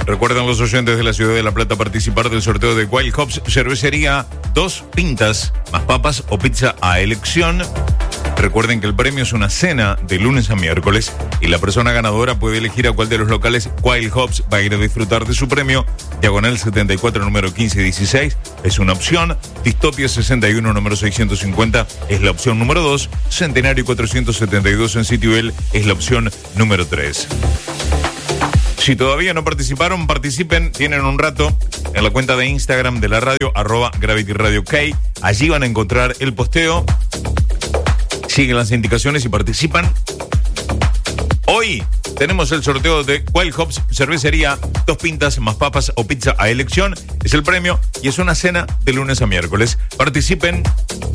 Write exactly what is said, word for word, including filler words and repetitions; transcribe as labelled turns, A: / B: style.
A: Recuerden los oyentes de la ciudad de La Plata participar del sorteo de Wild Hops Cervecería, dos pintas más papas o pizza a elección. Recuerden que el premio es una cena de lunes a miércoles y la persona ganadora puede elegir a cuál de los locales Wild Hops va a ir a disfrutar de su premio. Diagonal setenta y cuatro, número quince dieciséis es una opción. Distopia sesenta y uno, número seiscientos cincuenta es la opción número dos. Centenario cuatrocientos setenta y dos en Citibel es la opción número tres. Si todavía no participaron, participen, tienen un rato en la cuenta de Instagram de la radio, arroba Gravity Radio K. Allí van a encontrar el posteo. Siguen las indicaciones y participan. Hoy tenemos el sorteo de Wild Hops Cervecería, dos pintas más papas o pizza a elección. Es el premio y es una cena de lunes a miércoles. Participen.